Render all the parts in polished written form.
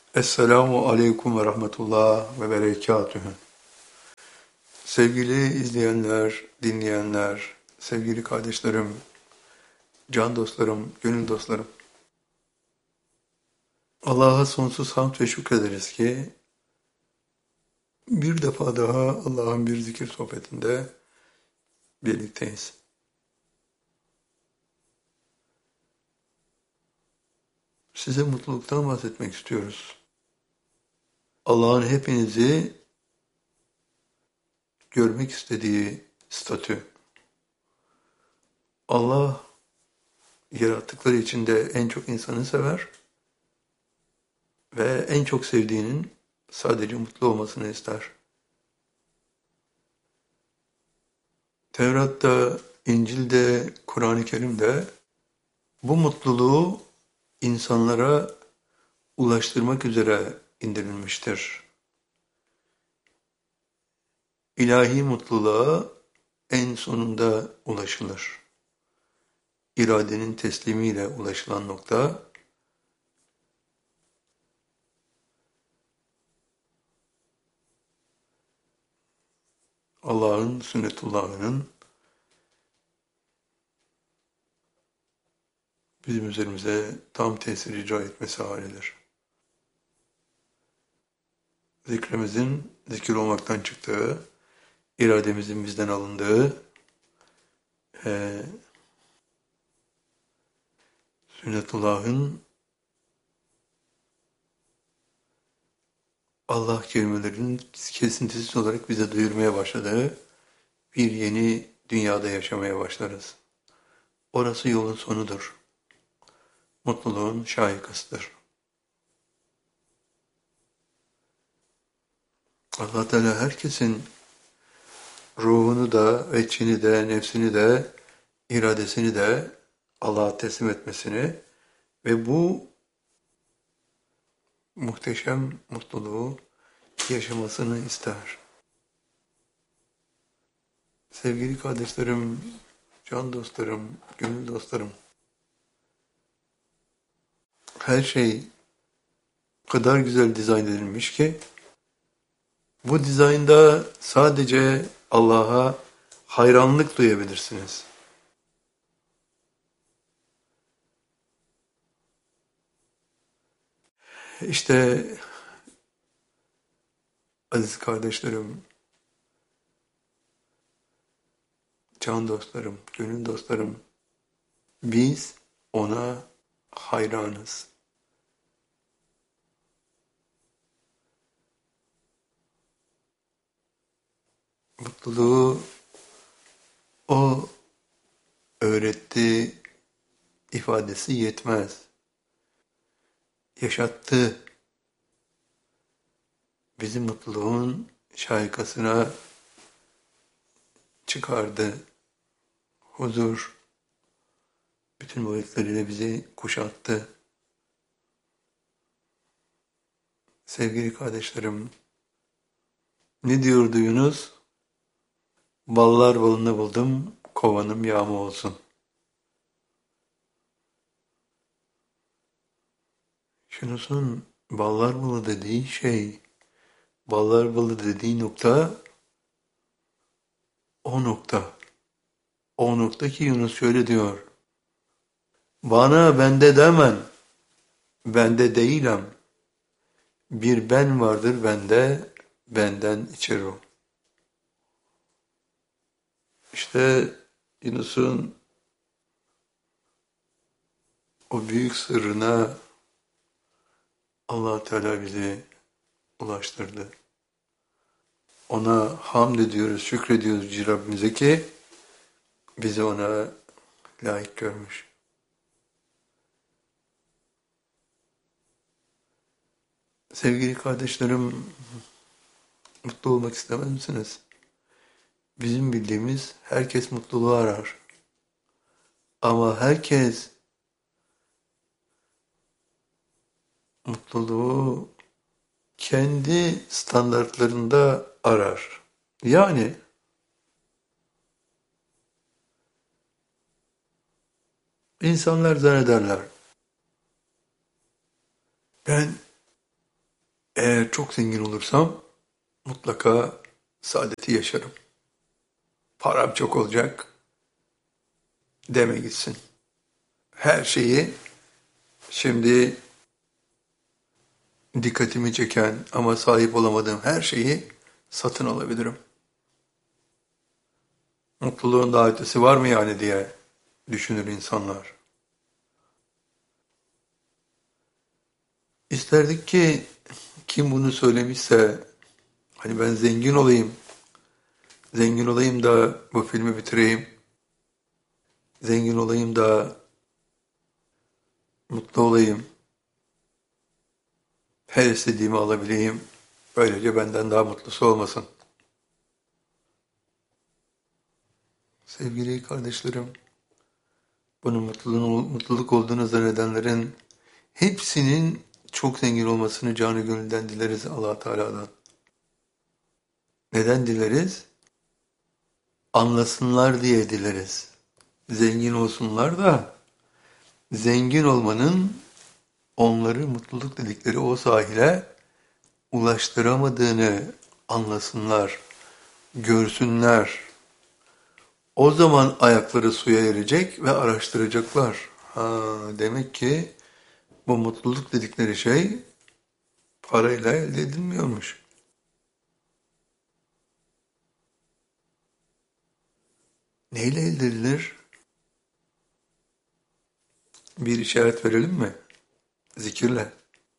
Esselamu aleyküm ve rahmetullah ve berekatühü. Sevgili izleyenler, dinleyenler, sevgili kardeşlerim, can dostlarım, gönül dostlarım. Allah'a sonsuz hamd ve şükrederiz ki bir defa daha Allah'ın bir zikir sohbetinde birlikteyiz. Size mutluluktan bahsetmek istiyoruz. Allah'ın hepinizi görmek istediği statü. Allah yarattıkları içinde en çok insanı sever ve en çok sevdiğinin sadece mutlu olmasını ister. Tevrat'ta, İncil'de, Kur'an-ı Kerim'de bu mutluluğu insanlara ulaştırmak üzere indirilmiştir. İlahi mutluluğa en sonunda ulaşılır. İradenin teslimiyle ulaşılan nokta, Allah'ın sünnetullahının bizim üzerimize tam tesir icra etmesi halidir. Zikrimizin zikir olmaktan çıktığı, irademizin bizden alındığı, sünnetullahın Allah kelimelerinin kesintisiz olarak bize duyurmaya başladığı bir yeni dünyada yaşamaya başlarız. Orası yolun sonudur. Mutluluğun şahikasıdır. Allah Teala herkesin ruhunu da, içini de, nefsini de, iradesini de Allah'a teslim etmesini ve bu muhteşem mutluluğu yaşamasını ister. Sevgili kardeşlerim, can dostlarım, gönül dostlarım, her şey o kadar güzel dizayn edilmiş ki bu dizaynda sadece Allah'a hayranlık duyabilirsiniz. İşte aziz kardeşlerim, can dostlarım, gönül dostlarım, biz ona hayranız. Mutluluğu o öğretti ifadesi yetmez. Yaşattı. Bizi mutluluğun şaikasına çıkardı. Huzur bütün boyutlarıyla bizi kuşattı. Sevgili kardeşlerim, ne diyordu Yunus? Ballar balını buldum, kovanım yağma olsun. Yunus'un ballar balı dediği şey, ballar balı dediği nokta, o nokta. O nokta ki Yunus şöyle diyor. Bana bende demen, bende değilim. Bir ben vardır bende, benden içer o. İşte Yunus'un o büyük sırrına Allah Teala bizi ulaştırdı. Ona hamd ediyoruz, şükrediyoruz Rabbimize ki bizi ona layık görmüş. Sevgili kardeşlerim, mutlu olmak istemez misiniz? Bizim bildiğimiz herkes mutluluğu arar. Ama herkes mutluluğu kendi standartlarında arar. Yani insanlar zannederler. Ben Eğer çok zengin olursam mutlaka saadeti yaşarım. Param çok olacak deme gitsin. Her şeyi şimdi dikkatimi çeken ama sahip olamadığım her şeyi satın alabilirim. Mutluluğun daha ötesi var mı yani diye düşünür insanlar. İsterdik ki kim bunu söylemişse hani ben zengin olayım da bu filmi bitireyim, zengin olayım da mutlu olayım, her istediğimi alabileyim, böylece benden daha mutlusu olmasın. Sevgili kardeşlerim, bunun mutluluk olduğunu zannedenlerin hepsinin çok zengin olmasını canı gönülden dileriz Allah Teala'dan. Neden dileriz? Anlasınlar diye dileriz. Zengin olsunlar da zengin olmanın onları mutluluk dedikleri o sahile ulaştıramadığını anlasınlar, görsünler. O zaman ayakları suya erecek ve araştıracaklar. Demek ki bu mutluluk dedikleri şey parayla elde edilmiyormuş. Neyle elde edilir? Bir işaret verelim mi? Zikirle.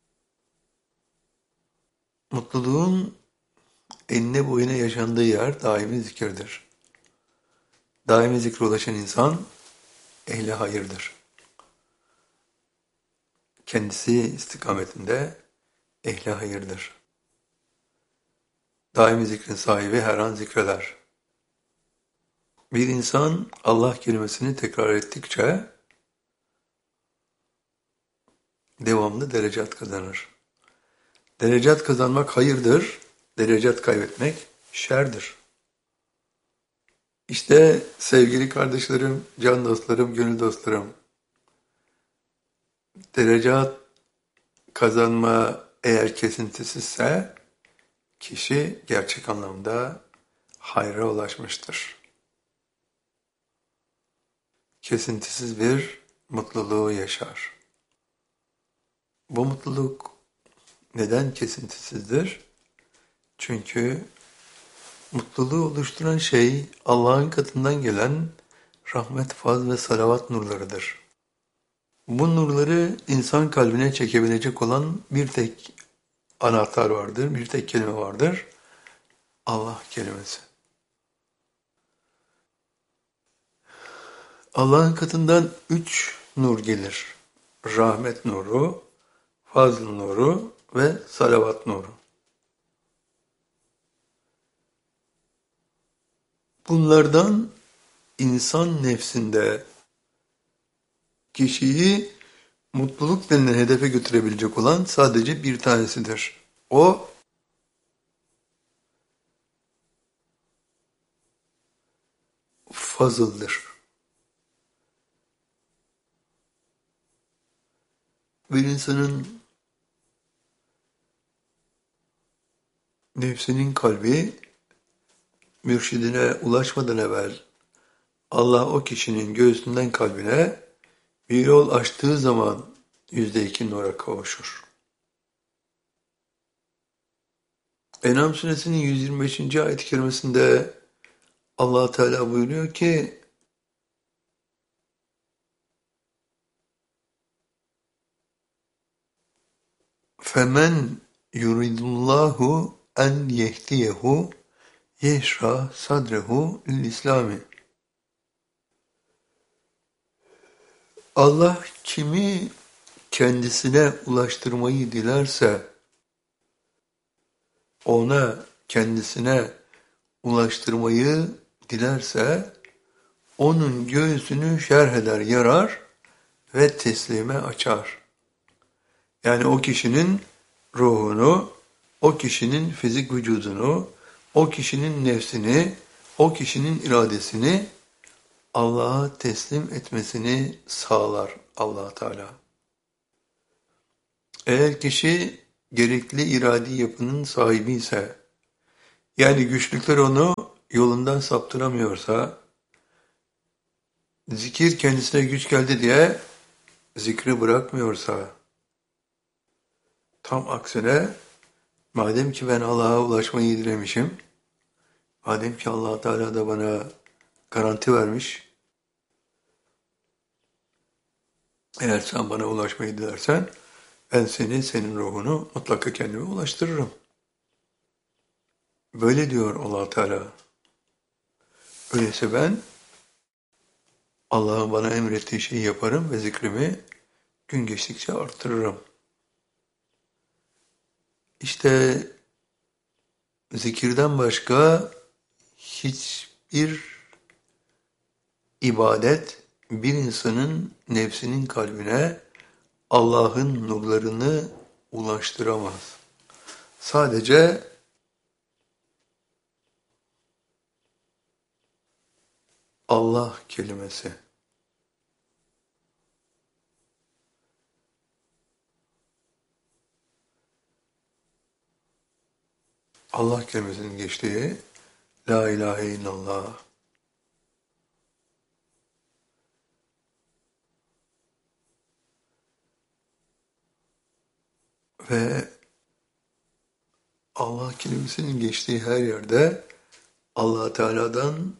Mutluluğun enine boyuna yaşandığı yer daimi zikirdir. Daimi zikre ulaşan insan ehli hayırdır. Kendisi istikametinde ehli hayırdır. Daimi zikrin sahibi her an zikreder. Bir insan Allah kelimesini tekrar ettikçe devamlı derecat kazanır. Derecat kazanmak hayırdır, derecat kaybetmek şerdir. İşte sevgili kardeşlerim, can dostlarım, gönül dostlarım, derecat kazanma eğer kesintisizse kişi gerçek anlamda hayra ulaşmıştır. Kesintisiz bir mutluluğu yaşar. Bu mutluluk neden kesintisizdir? Çünkü mutluluğu oluşturan şey Allah'ın katından gelen rahmet, faz ve salavat nurlarıdır. Bu nurları insan kalbine çekebilecek olan bir tek anahtar vardır, bir tek kelime vardır. Allah kelimesi. Allah'ın katından 3 nur gelir. Rahmet nuru, fazl nuru ve salavat nuru. Bunlardan insan nefsinde kişiyi mutluluk denilen hedefe götürebilecek olan sadece bir tanesidir. O fazıldır. Bir insanın nefsinin kalbi mürşidine ulaşmadan evvel Allah o kişinin göğsünden kalbine bir yol açtığı zaman %2 nura kavuşur. En'am suresinin 125. ayet-i kerimesinde Allah Teala buyuruyor ki فَمَنْ يُرِدُ اللّٰهُ اَنْ يَهْدِيَهُ يَشْرَحْ صَدْرَهُ لِلْإِسْلَامِ. Allah kimi kendisine ulaştırmayı dilerse, ona kendisine ulaştırmayı dilerse, onun göğsünü şerh eder, yarar ve teslime açar. Yani o kişinin ruhunu, o kişinin fizik vücudunu, o kişinin nefsini, o kişinin iradesini Allah'a teslim etmesini sağlar Allah Teala. Eğer kişi gerekli iradi yapının sahibi ise, yani güçlükler onu yolundan saptıramıyorsa, zikir kendisine güç geldi diye zikri bırakmıyorsa, tam aksine, madem ki ben Allah'a ulaşmayı dilemişim, madem ki Allah Teala da bana garanti vermiş, eğer sen bana ulaşmayı dilersen, ben seni, senin ruhunu mutlaka kendime ulaştırırım. Böyle diyor Allah Teala. Öyleyse ben Allah'ın bana emrettiği şeyi yaparım ve zikrimi gün geçtikçe arttırırım. İşte zikirden başka hiçbir ibadet bir insanın nefsinin kalbine Allah'ın nurlarını ulaştıramaz. Sadece Allah kelimesi. Allah kelimesinin geçtiği La ilahe illallah ve Allah kelimesinin geçtiği her yerde Allah Teala'dan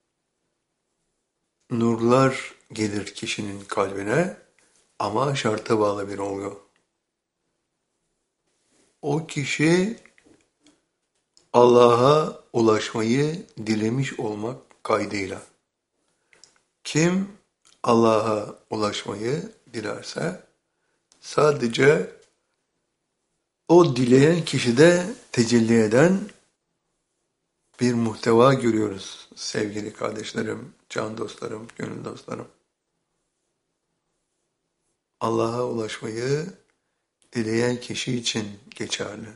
nurlar gelir kişinin kalbine ama şarta bağlı bir olgu. O kişi Allah'a ulaşmayı dilemiş olmak kaydıyla. Kim Allah'a ulaşmayı dilerse sadece o dileyen kişide tecelli eden bir muhteva görüyoruz sevgili kardeşlerim, can dostlarım, gönül dostlarım. Allah'a ulaşmayı dileyen kişi için geçerli.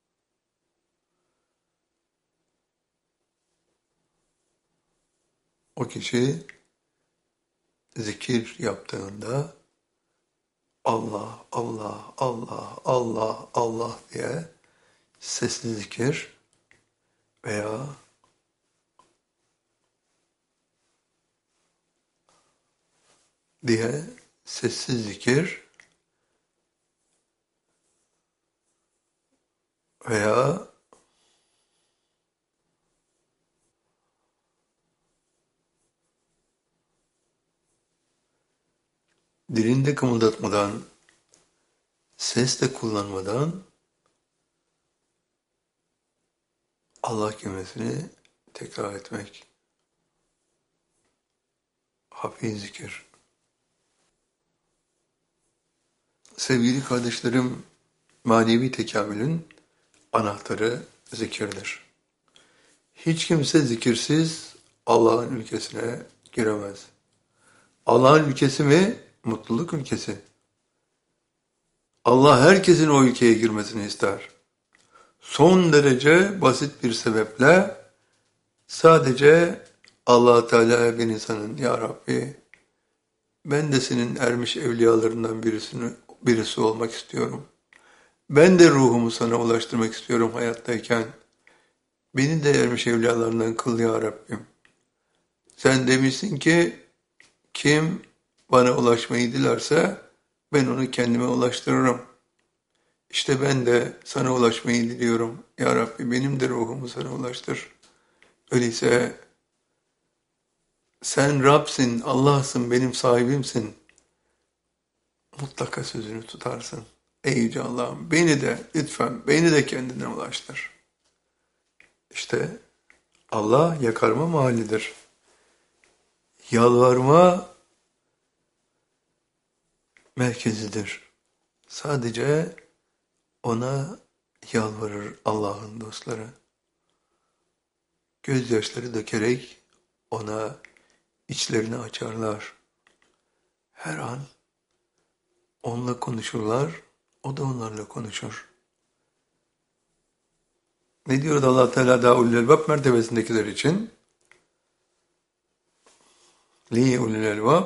O kişi zikir yaptığında Allah, Allah, Allah, Allah, Allah diye sesli zikir veya sessiz zikir veya dilinde kımıldatmadan, ses de kullanmadan Allah kelimesini tekrar etmek. Hafif zikir. Sevgili kardeşlerim, manevi tekamülün anahtarı zikirdir. Hiç kimse zikirsiz Allah'ın ülkesine giremez. Allah'ın ülkesi mi? Mutluluk ülkesi. Allah herkesin o ülkeye girmesini ister. Son derece basit bir sebeple sadece Allah Teala'ya bir insanın Ya Rabbi ben de senin ermiş evliyalarından birisi olmak istiyorum. Ben de ruhumu sana ulaştırmak istiyorum hayattayken. Beni de ermiş evliyalarından kıl Ya Rabbim. Sen demişsin ki kim bana ulaşmayı dilerse ben onu kendime ulaştırırım. İşte ben de sana ulaşmayı diliyorum. Ya Rabbi benim de ruhumu sana ulaştır. Öyleyse sen Rab'sin, Allah'sın, benim sahibimsin. Mutlaka sözünü tutarsın. Ey Yüce Allah'ım beni de lütfen beni de kendine ulaştır. İşte Allah yakarma mahallidir. Yalvarma merkezidir. Sadece ona yalvarır Allah'ın dostları. Gözyaşları dökerek ona içlerini açarlar. Her an onunla konuşurlar, o da onlarla konuşur. Ne diyor Allah Teala da ulul elbab mertebesindekiler için? Li ulul elbab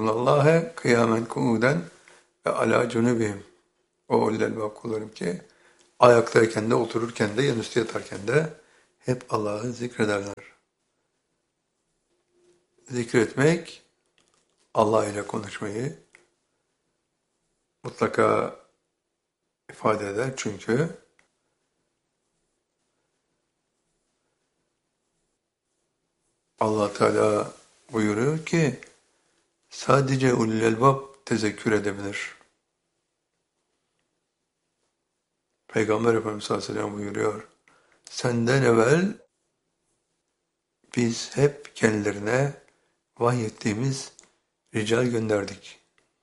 yezkurunallâhe kıyamen kuuden ve alâ cunubihim. O ulul elbab kullarım ki Ayaktayken de, otururken de, yanüstü yatarken de hep Allah'ı zikrederler. Zikretmek, Allah ile konuşmayı mutlaka ifade eder. Çünkü Allah Teala buyuruyor ki sadece ulul elbab tezekkür edebilir. Peygamber Efendimiz sallallahu aleyhi ve sellem buyuruyor. Senden evvel biz hep kendilerine vahyettiğimiz rical gönderdik.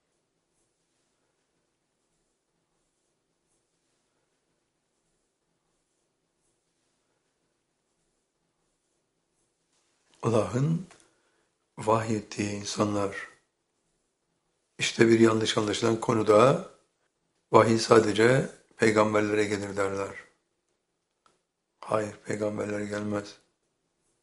Allah'ın vahyettiği insanlar. İşte bir yanlış anlaşılan konuda vahiy sadece peygamberlere gelir derler. Hayır, peygamberlere gelmez.